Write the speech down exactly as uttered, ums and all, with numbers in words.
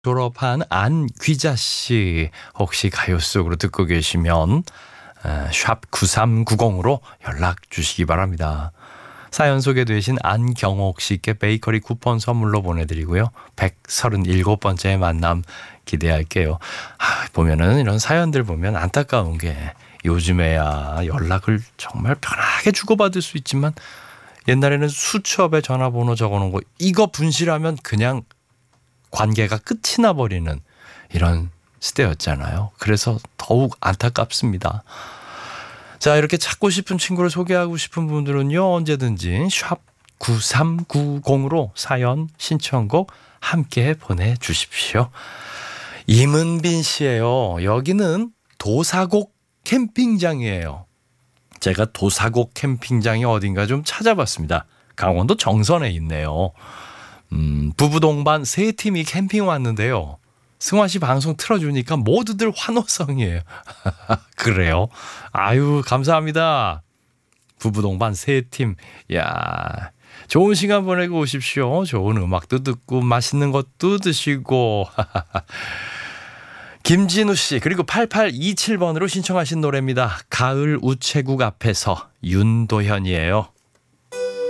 졸업한 안귀자 씨 혹시 가요 속으로 듣고 계시면 샵 구삼구공으로 연락 주시기 바랍니다. 사연 소개되신 안경옥 씨께 베이커리 쿠폰 선물로 보내드리고요. 백삼십칠 번째 만남 기대할게요. 아, 보면은 이런 사연들 보면 안타까운 게 요즘에야 연락을 정말 편하게 주고받을 수 있지만 옛날에는 수첩에 전화번호 적어놓은 거 이거 분실하면 그냥 관계가 끝이 나버리는 이런 시대였잖아요. 그래서 더욱 안타깝습니다. 자, 이렇게 찾고 싶은 친구를 소개하고 싶은 분들은요, 언제든지 샵 구삼구공으로 사연 신청곡 함께 보내주십시오. 임은빈 씨예요. 여기는 도사곡 캠핑장이에요. 제가 도사곡 캠핑장이 어딘가 좀 찾아봤습니다. 강원도 정선에 있네요. 음, 부부 동반 세 팀이 캠핑 왔는데요. 승환 씨 방송 틀어주니까 모두들 환호성이에요. 그래요? 아유, 감사합니다. 부부 동반 세 팀. 야, 좋은 시간 보내고 오십시오. 좋은 음악도 듣고 맛있는 것도 드시고. 김진우 씨 그리고 팔팔이칠 번으로 신청하신 노래입니다. 가을 우체국 앞에서 윤도현이에요.